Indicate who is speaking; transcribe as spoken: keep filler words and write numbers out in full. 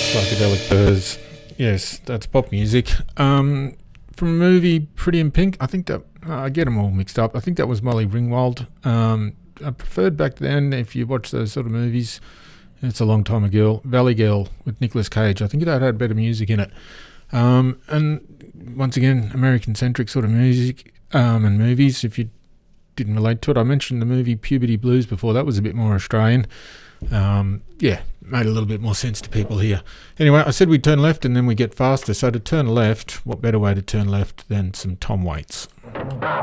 Speaker 1: Psychedelic Birds. Yes, that's pop music. Um, from a movie Pretty in Pink, I think that, uh, I get them all mixed up. I think that was Molly Ringwald. Um, I preferred back then, if you watch those sort of movies, it's a long time ago, Valley Girl with Nicolas Cage. I think that had better music in it. Um, and once again, American-centric sort of music um, and movies, if you didn't relate to it. I mentioned the movie Puberty Blues before. That was a bit more Australian. Um, yeah, made a little bit more sense to people here. Anyway, I said we'd turn left and then we get faster. So to turn left, what better way to turn left than some Tom Waits?